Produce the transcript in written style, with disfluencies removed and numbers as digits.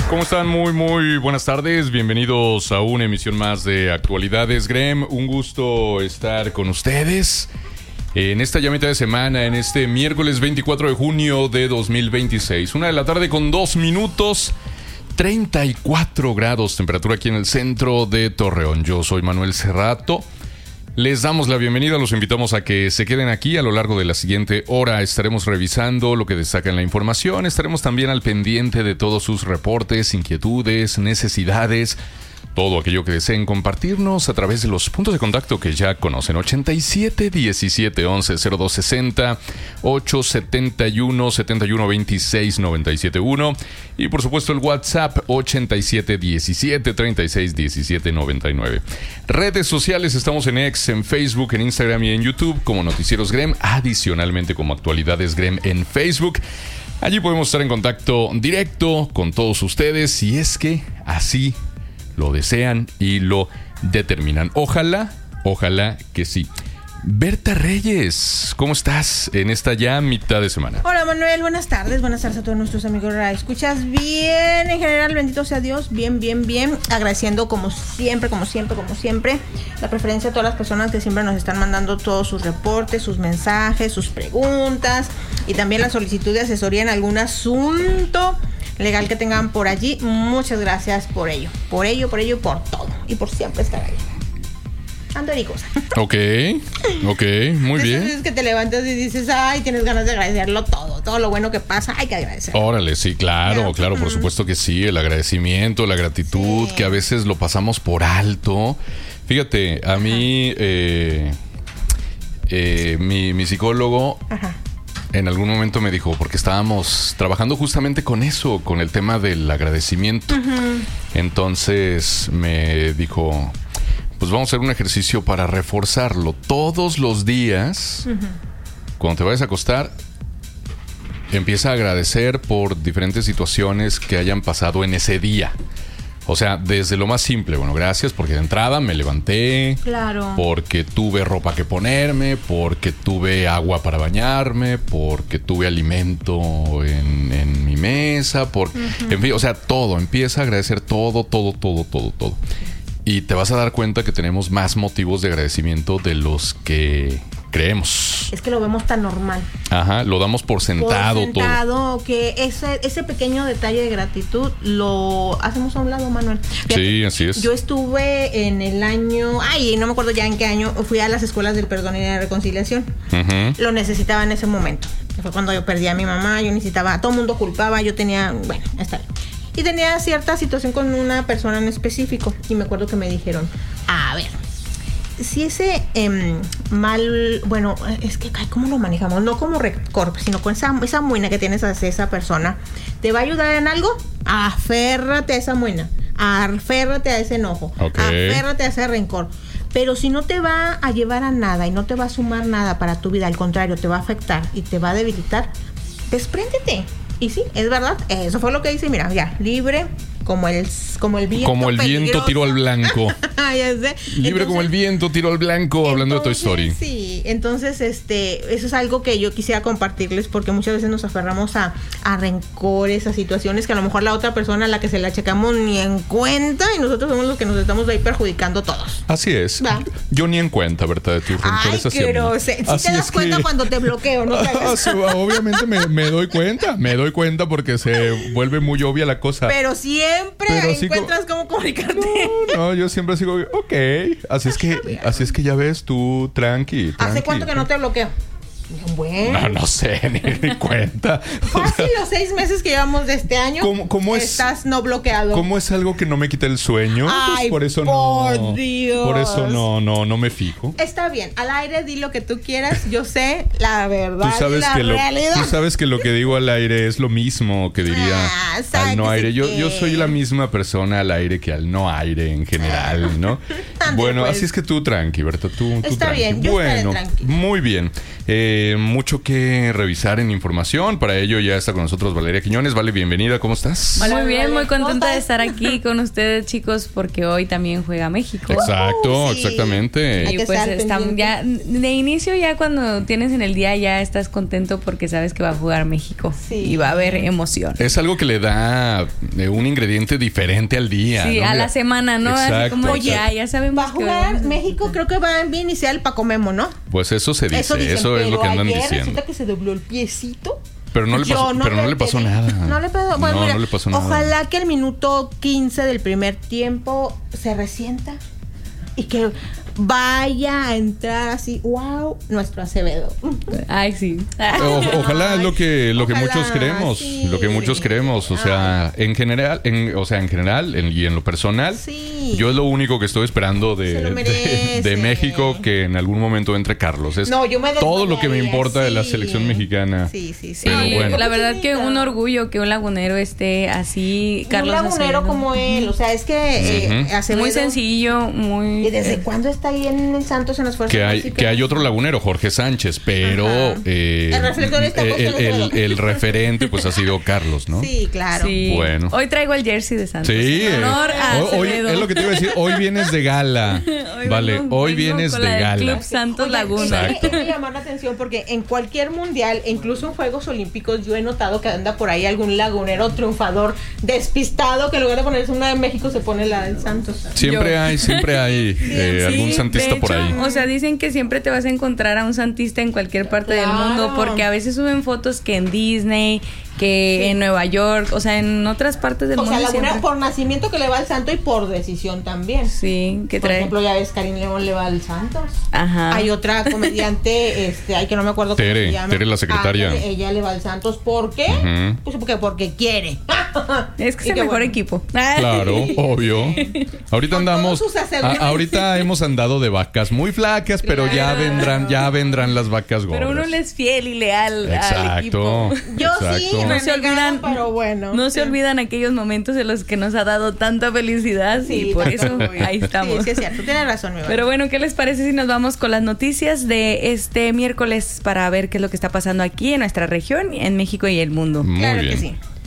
¿Cómo están? Muy buenas tardes. Bienvenidos a una emisión más de Actualidades Grem. Un gusto estar con ustedes en esta ya mitad de semana, en este miércoles 24 de junio de 2026. 1 de la tarde con 2 minutos. 34 grados temperatura aquí en el centro de Torreón. Yo soy Manuel Cerrato. Les damos la bienvenida, los invitamos a que se queden aquí. A lo largo de la siguiente hora estaremos revisando lo que destaca en la información. Estaremos también al pendiente de todos sus reportes, inquietudes, necesidades, todo aquello que deseen compartirnos a través de los puntos de contacto que ya conocen. 87 17 11 02 60, 871 71 26 97 1 y por supuesto el WhatsApp 87 17 36 17 99. Redes sociales, estamos en X, en Facebook, en Instagram y en YouTube como Noticieros Grem, adicionalmente como Actualidades Grem en Facebook. Allí podemos estar en contacto directo con todos ustedes si es que así lo desean y lo determinan. Ojalá que sí. Berta Reyes, ¿cómo estás en esta ya mitad de semana? Hola Manuel, buenas tardes a todos nuestros amigos. ¿Escuchas bien? En general, bendito sea Dios, bien. Agradeciendo como siempre, la preferencia de todas las personas que siempre nos están mandando todos sus reportes, sus mensajes, sus preguntas y también la solicitud de asesoría en algún asunto legal que tengan por allí. Muchas gracias por ello, por todo y por siempre estar ahí. Ando ericosa. Ok, muy bien. Es que te levantas y dices, ay, tienes ganas de agradecerlo todo lo bueno que pasa, hay que agradecerlo. Órale, sí, claro, por supuesto que sí, el agradecimiento, la gratitud, sí, que a veces lo pasamos por alto. Fíjate, a mí, mi psicólogo, en algún momento me dijo, porque estábamos trabajando justamente con eso, con el tema del agradecimiento. Entonces me dijo, pues vamos a hacer un ejercicio para reforzarlo. Todos los días, cuando te vayas a acostar, empieza a agradecer por diferentes situaciones que hayan pasado en ese día. O sea, desde lo más simple, bueno, gracias porque de entrada me levanté, claro, porque tuve ropa que ponerme, porque tuve agua para bañarme, porque tuve alimento en mi mesa, en fin, o sea, todo, empieza a agradecer todo. Y te vas a dar cuenta que tenemos más motivos de agradecimiento de los que creemos. Es que lo vemos tan normal. Ajá, lo damos por sentado todo. Que ese pequeño detalle de gratitud lo hacemos a un lado, Manuel. Fíjate, sí, así es. Yo estuve en el año, no me acuerdo ya en qué año, fui a las escuelas del perdón y la reconciliación. Lo necesitaba en ese momento. Fue cuando yo perdí a mi mamá, yo necesitaba, todo el mundo culpaba, yo tenía, está bien. Y tenía cierta situación con una persona en específico. Y me acuerdo que me dijeron, a ver, si ese es que, ¿cómo lo manejamos? No como rencor, sino con esa muina que tienes hacia esa persona, ¿te va a ayudar en algo? Aférrate a esa muina, aférrate a ese enojo, aférrate a ese rencor. Pero si no te va a llevar a nada y no te va a sumar nada para tu vida, al contrario, te va a afectar y te va a debilitar, despréndete. Y sí, es verdad, eso fue lo que hice, mira, ya, libre como el viento. Como el viento tiro al blanco. Ya sé. Libre como el viento tiro al blanco, hablando de Toy Story. Sí, entonces eso es algo que yo quisiera compartirles, porque muchas veces nos aferramos a rencores, a situaciones que a lo mejor la otra persona a la que se la checamos ni en cuenta, y nosotros somos los que nos estamos ahí perjudicando todos. Así es. ¿Va? Yo ni en cuenta, ¿verdad? De tus rencores hacia mí. Si te das cuenta cuando te bloqueo, ¿no? Obviamente me doy cuenta porque se vuelve muy obvia la cosa. Pero siempre encuentras cómo comunicarte. No, yo siempre sigo, ok. Así es que ya ves tú, tranqui. ¿Hace cuánto que no te bloqueo? Bueno. No sé, ni cuenta. Fácil, los 6 meses que llevamos de este año. ¿Cómo estás no bloqueado? ¿Cómo es algo que no me quita el sueño? Ay, pues por eso por Dios. Por eso no me fijo. Está bien, al aire di lo que tú quieras. Yo sé la verdad y la realidad. Tú sabes que lo que digo al aire es lo mismo que diría al no aire. Yo soy la misma persona al aire que al no aire en general, ¿no? Bueno, así es que tú tranqui, Berta, tú está tranqui. Bien, yo estaré tranqui. Muy bien. mucho que revisar en información. Para ello ya está con nosotros Valeria Quiñones. Vale, bienvenida, ¿cómo estás? Muy bien, muy contenta de estar aquí con ustedes, chicos, porque hoy también juega México. Exacto, Sí. exactamente. Y pues estamos ya, de inicio ya cuando tienes en el día ya estás contento porque sabes que va a jugar México y va a haber emoción. Es algo que le da un ingrediente diferente al día. Sí, ¿no? a la semana, ¿no? Exacto, Así como exacto. ya sabemos Va a jugar México, creo que va a iniciar el Paco Memo, ¿no? Pues eso se dice, eso es lo que andan ayer diciendo. resulta que se dobló el piecito. Pero no le pasó, no le pasó nada. No le pasó, bueno, mira, no le pasó nada. ojalá que el minuto 15 del primer tiempo se resienta y que vaya a entrar así, wow, nuestro Acevedo. Ay, sí. Ojalá es lo que Ojalá, muchos creemos, sí. lo que muchos creemos, o sea, en general, y en lo personal, Sí. yo es lo único que estoy esperando Se lo merece. de México, que en algún momento entre Carlos. Es No, yo me todo lo que me desmayaría, importa de la sí. selección mexicana. Sí. Pero Sí, bueno. la verdad que un orgullo que un lagunero esté así, Carlos un lagunero Acevedo. como él, o sea, es que Acevedo, Muy sencillo, muy... ¿Y desde cuándo está ahí en Santos en las fuerzas Que hay otro lagunero, Jorge Sánchez, pero El reflector está puesto en Acevedo. el referente pues ha sido Carlos, ¿no? Sí, claro. Sí. Bueno. Hoy traigo el jersey de Santos. Sí, En honor a hoy Acevedo. es lo que te iba a decir, hoy vienes de gala. Vale, hoy vienes con de la del gala. Club Santos Oye, Laguna. Exacto. me llama la atención porque en cualquier mundial, incluso en Juegos Olímpicos, yo he notado que anda por ahí algún lagunero triunfador despistado que en lugar de ponerse una de México se pone la del Santos. Siempre hay algún Sí, santista de por hecho, ahí. O sea, dicen que siempre te vas a encontrar a un santista en cualquier parte del mundo, porque a veces suben fotos que en Disney, que en Nueva York, o sea, en otras partes del O sea, mundo. lagunero siempre. por nacimiento que le va al Santo y por decisión también. Sí, que Por trae. ejemplo, ya ves, Karim León le va al Santos. Ajá. Hay otra comediante, ay, que no me acuerdo cómo Tere, se llama. Tere, la secretaria. Ella le va al Santos. ¿Por qué? Ujú. Pues porque quiere. Es que Y es el qué mejor bueno. equipo. Claro, obvio. Ahorita Con andamos, todos sus aseguranzas. ahorita hemos andado de vacas muy flacas, pero ya vendrán las vacas gordas. Pero uno le es fiel y leal al Exacto. equipo. Yo sí, Exacto. No se olvidan, pero bueno. no se olvidan aquellos momentos en los que nos ha dado tanta felicidad y por eso ahí estamos. Sí, es cierto, tienes razón, mi Pero bueno, ¿qué les parece si nos vamos con las noticias de este miércoles para ver qué es lo que está pasando aquí en nuestra región, en México y el mundo? Muy Claro bien. que sí.